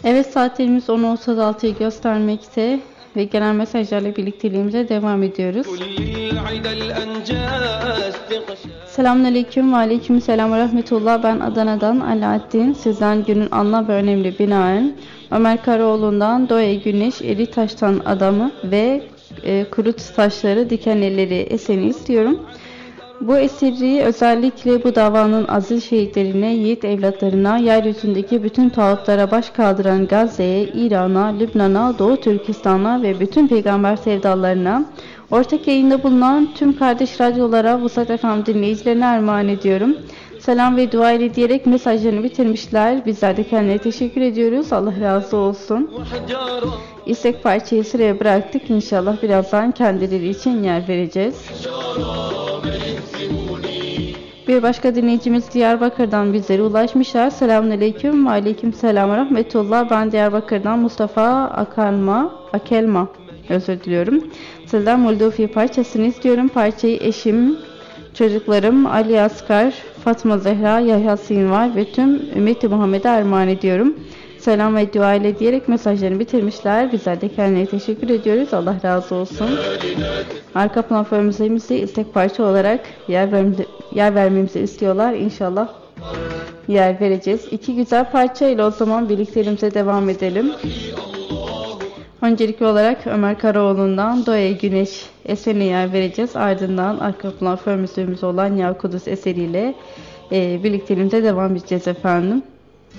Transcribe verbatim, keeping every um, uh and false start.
Evet, saatlerimiz on otuz altıyı göstermekte ve gelen mesajlarla birlikteliğimize devam ediyoruz. Selamünaleyküm ve aleykümselam ve rahmetullah. Ben Adana'dan Alaaddin. Sizden günün anlam ve önemli binaen Ömer Karaoğlu'ndan Doğa Güneş, Eri Taştan Adamı ve e, Kurut Taşları Diken Elleri eserini istiyorum. Bu eseri özellikle bu davanın aziz şehitlerine, yiğit evlatlarına, yeryüzündeki bütün tağutlara baş kaldıran Gazze'ye, İran'a, Lübnan'a, Doğu Türkistan'a ve bütün peygamber sevdalarına, ortak yayında bulunan tüm kardeş radyolara, Vuslat F M dinleyicilerine armağan ediyorum. Selam ve dua ile diyerek mesajlarını bitirmişler. Bizler de kendilerine teşekkür ediyoruz. Allah razı olsun. İstek parçayı sıraya bıraktık. İnşallah birazdan kendileri için yer vereceğiz. Bir başka dinleyicimiz Diyarbakır'dan bizlere ulaşmışlar. Selamünaleyküm ve aleykümselam ve rahmetullah. Ben Diyarbakır'dan Mustafa Akalma, Akelma. Özür diliyorum. Sizden Moldofi parçasını istiyorum. Parçayı eşim, çocuklarım Ali Asgar, Fatma Zehra, Yahya Sinvar ve tüm ümmeti Muhammed'e armağan ediyorum. Selam ve dua ile diyerek mesajlarını bitirmişler. Bizler de kendilerine teşekkür ediyoruz. Allah razı olsun. Arka platformumuzda istek parça olarak yer, vermemizi, yer vermemizi istiyorlar. İnşallah yer vereceğiz. İki güzel parça ile o zaman birliklerimize devam edelim. Öncelikli olarak Ömer Karaoğlu'ndan Doğa Güneş eserine yer vereceğiz. Ardından arka platformumuz olan Ya Kudüs eseriyle e, birliklerimize devam edeceğiz efendim.